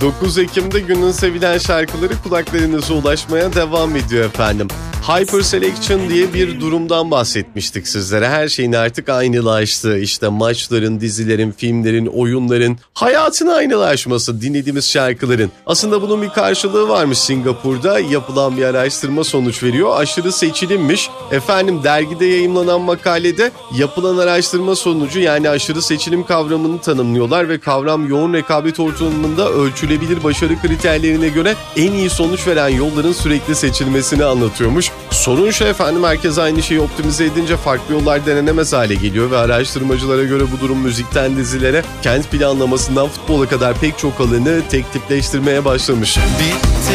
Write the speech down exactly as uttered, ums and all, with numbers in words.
dokuz Ekim'de günün sevilen şarkıları kulaklarınıza ulaşmaya devam ediyor efendim. Hyper Selection diye bir durumdan bahsetmiştik sizlere. Her şeyin artık aynılaştığı, işte maçların, dizilerin, filmlerin, oyunların hayatın aynılaşması, dinlediğimiz şarkıların. Aslında bunun bir karşılığı varmış Singapur'da. Yapılan bir araştırma sonuç veriyor. Aşırı seçilimmiş. Efendim dergide yayımlanan makalede yapılan araştırma sonucu, yani aşırı seçilim kavramını tanımlıyorlar ve kavram yoğun rekabet ortamında ölçülebilir başarı kriterlerine göre en iyi sonuç veren yolların sürekli seçilmesini anlatıyormuş. Sorun şu efendim, herkes aynı şeyi optimize edince farklı yollar denenemez hale geliyor ve araştırmacılara göre bu durum müzikten dizilere, kent planlamasından futbola kadar pek çok alanı tek tipleştirmeye başlamış.